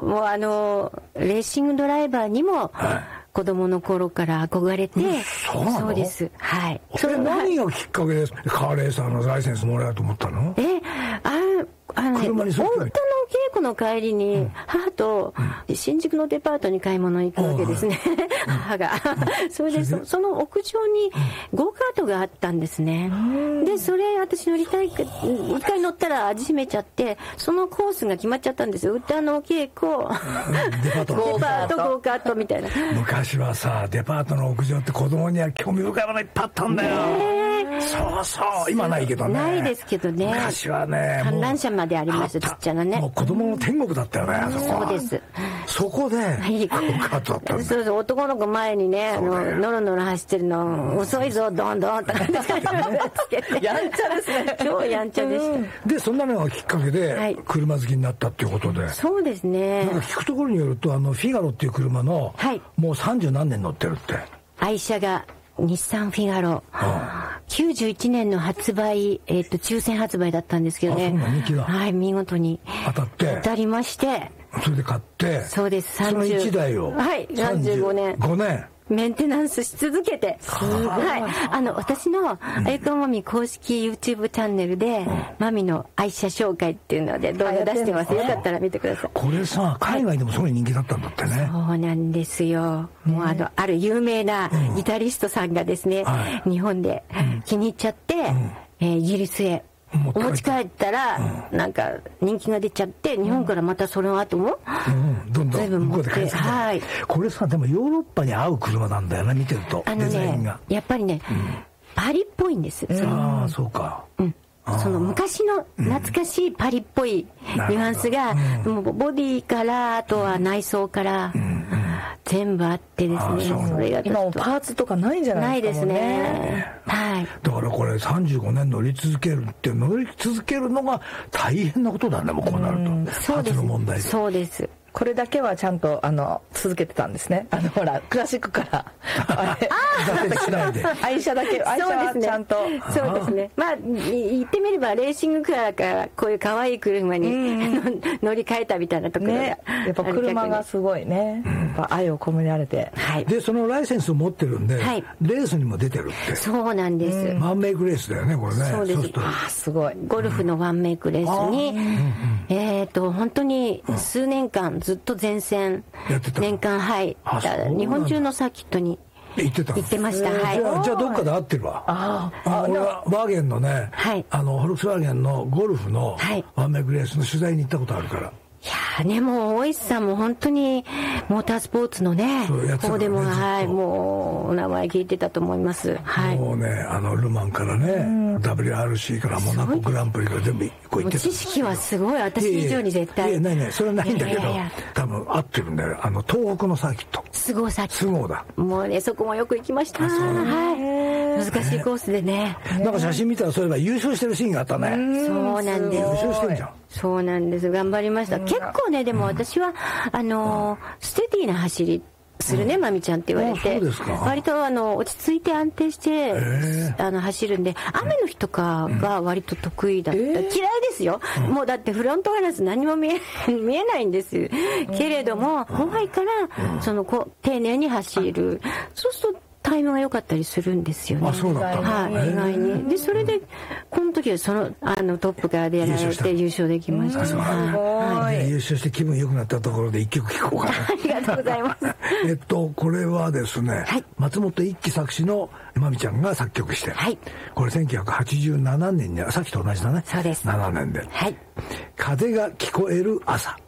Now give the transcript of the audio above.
もうレーシングドライバーにも子供の頃から憧れて、 そうなの？ そうです。はい。 それ何がきっかけです？カーレーサーのライセンスもらおうと思ったの？車に夫の稽古の帰りに母と新宿のデパートに買い物に行くわけですね、母が。それでその屋上にゴーカートがあったんですね。でそれ私乗りたい一回乗ったら味しめちゃって、そのコースが決まっちゃったんですよ。歌の稽古デパートゴーカートみたいな。 昔はさ、デパートの屋上って子供には興味深いものいっぱいあったんだよ。そうそう、今ないけどね。 ないですけどね。 昔はね、 観覧車までありました、ちっちゃなね。 もう子供の天国だったよね、あそこは。 そうです。 そこで、ゴーカートだったんだ。 そうそう、男の子前にね、ノロノロ走ってるの、遅いぞ、ドンドンとかつけて。 やんちゃですね。 超やんちゃでした。 で、そんなのがきっかけで、車好きになったっていうことで。 そうですね。 なんか聞くところによると、フィガロっていう車の、もう30何年乗ってるって。 愛車が、日産フィガロ。91年の発売、抽選発売だったんですけどね。 そうな人気だ。 はい、見事に。当たりまして。 それで買って。 そうです、 その1台を。 はい、35年。 5年。 メンテナンスし続けて。はい。私の、あゆかまみ公式 YouTube チャンネルで、マミの愛車紹介っていうので動画出してます。よかったら見てください。 これさ、海外でもすごい人気だったんだってね。 そうなんですよ。もうある有名なギタリストさんがですね、日本で気に入っちゃって、イギリスへお持ち帰ったら、なんか人気が出ちゃって、日本からまたその後も、 どんどん向こうで返す。 はい。 これさ、でもヨーロッパに合う車なんだよな、見てると。デザインが。 やっぱりね、パリっぽいんです。 ああ、そうか。 その昔の懐かしいパリっぽいニュアンスが、もうボディからあとは内装から全部あってですね、それが今もパーツとかないんじゃないですか。 ないですね。はい。 だからこれ35年乗り続けるって乗り続けるのが大変なことだね、もうこうなると。初の問題で。 そうです。 これだけはちゃんと続けてたんですね。ほらクラシックから挫折しないで。 愛車だけ、愛車はちゃんと。 そうですね。まあ言ってみればレーシングカーからこういう可愛い車に乗り換えたみたいなところが、 やっぱ車がすごいね。やっぱ愛を込められて。 でそのライセンスを持ってるんで、レースにも出てるって。 そうなんです。 ワンメイクレースだよね、これね。 そうです。 すごい。 ゴルフのワンメイクレースに本当に数年間ずっと前線、年間、日本中のサーキットに行ってました。 じゃあどっかで会ってるわ。俺はワーゲンのね、フォルクスワーゲンのゴルフのワンメイクレースの取材に行ったことあるから。 いやね、もう大石さんも本当にモータースポーツのね、方でももうお名前聞いてたと思います。 もうね、ルマンからね、WRC からモナコグランプリから全部こう行ってた。 知識はすごい、私以上に絶対。 ないそれはないんだけど、多分合ってるんだよ。東北のサーキット。 スゴーサーキット。 スゴーだ。 もうね、そこもよく行きました。難しいコースでね。 なんか写真見たらそういえば優勝してるシーンがあったね。 そうなんです。 優勝してるじゃん。 そうなんです。頑張りました。結構ね、でも私はステディな走りするね、まみちゃんって言われて、割と落ち着いて安定して走るんで、雨の日とかが割と得意だった。嫌いですよ。もうだってフロントガラス何も見えないんですけれども、怖いから丁寧に走る。そうするとタイムが良かったりするんですよね。 そうだった。 意外に。で、それで、この時はトップからでやられて優勝できました。 優勝して気分良くなったところで一曲聴こうかな。 ありがとうございます。 これはですね、松本一樹作詞のまみちゃんが作曲して、これ1987年に、さっきと同じだね。 そうです。 7年で。風が聞こえる朝。